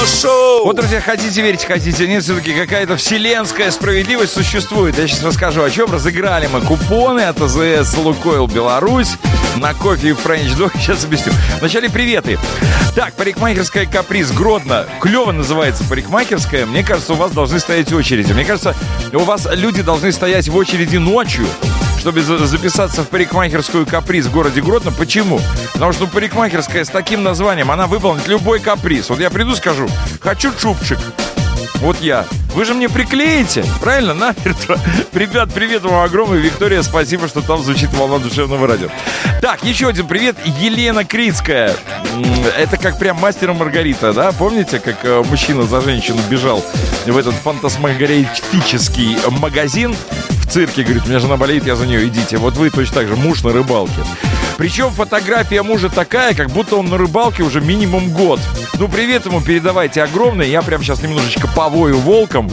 Шоу. Вот, друзья, хотите верить, хотите нет, все-таки какая-то вселенская справедливость существует. Я сейчас расскажу, о чем. Разыграли мы купоны от АЗС «Лукойл Беларусь» на кофе и френч дог. Сейчас объясню. Вначале приветы. Так, парикмахерская «Каприз» Гродно. Клево называется парикмахерская. Мне кажется, у вас должны стоять очереди. Мне кажется, у вас люди должны стоять в очереди ночью, чтобы записаться в парикмахерскую «Каприз» в городе Гродно. Почему? Потому что парикмахерская с таким названием, она выполнит любой каприз. Вот я приду, скажу, хочу чубчик. Вот я. Вы же мне приклеите, правильно? Намертво. Ребят, привет вам огромный. Виктория, спасибо, что там звучит волна душевного радио. Так, еще один привет. Елена Крицкая. Это как прям «Мастер и Маргарита», да? Помните, как мужчина за женщину бежал в этот фантасмагорический магазин в цирке? Говорит, у меня жена болеет, я за нее, идите. Вот вы точно так же, муж на рыбалке. Причем фотография мужа такая, как будто он на рыбалке уже минимум год. Ну, привет ему передавайте огромный. Я прям сейчас немножечко повою волком.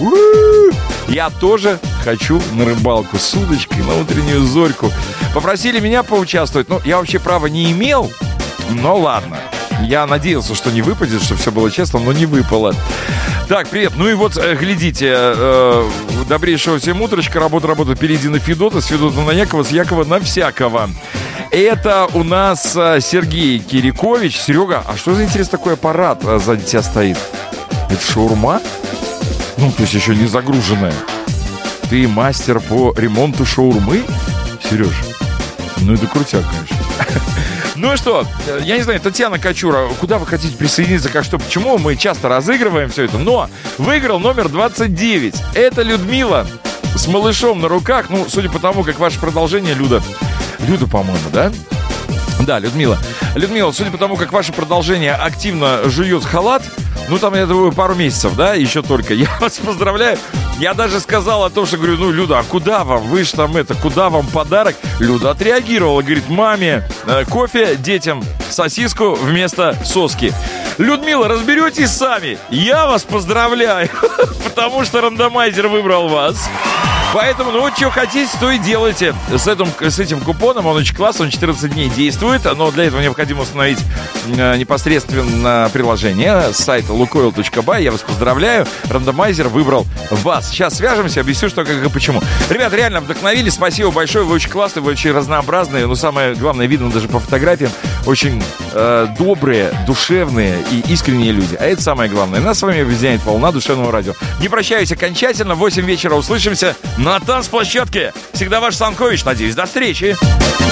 Я тоже хочу на рыбалку с удочкой на утреннюю зорьку. Попросили меня поучаствовать. Ну, я вообще права не имел, но ладно. Я надеялся, что не выпадет, что все было честно, но не выпало. Так, привет. Ну и вот, глядите, добрейшего всем утрочка. Работа, перейди на Федота, с Федота на Якова, с Якова на всякого. Это у нас Сергей Кирикович. Серега, а что за интересный такой аппарат сзади тебя стоит? Это шаурма? Ну, то есть еще не загруженная. Ты мастер по ремонту шаурмы? Сереж, ну это крутяк, конечно. Ну и что, я не знаю, Татьяна Кочура, куда вы хотите присоединиться, как что, почему? Мы часто разыгрываем все это, но выиграл номер 29. Это Людмила с малышом на руках. Ну, судя по тому, как ваше продолжение, Люда, по-моему, да? Да, Людмила, судя по тому, как ваше продолжение активно жует халат, ну, там, я думаю, пару месяцев, да, еще только. Я вас поздравляю. Я даже сказал о том, что, говорю, ну, Люда, а куда вам? Вы ж там куда вам подарок? Люда отреагировала, говорит, маме кофе, детям сосиску вместо соски. Людмила, разберетесь сами. Я вас поздравляю, потому что рандомайзер выбрал вас. Поэтому, ну вот что хотите, то и делайте. С этим купоном, он очень классный, он 14 дней действует, но для этого необходимо установить непосредственно приложение с сайта lukoil.by. Я вас поздравляю, рандомайзер выбрал вас. Сейчас свяжемся, объясню, что, как и почему. Ребят, реально вдохновили, спасибо большое, вы очень классные, вы очень разнообразные, но самое главное, видно даже по фотографиям, очень добрые, душевные и искренние люди. А это самое главное. Нас с вами объединяет волна душевного радио. Не прощаюсь окончательно, в 8 вечера услышимся на танцплощадке. Всегда ваш Санкович. Надеюсь, до встречи.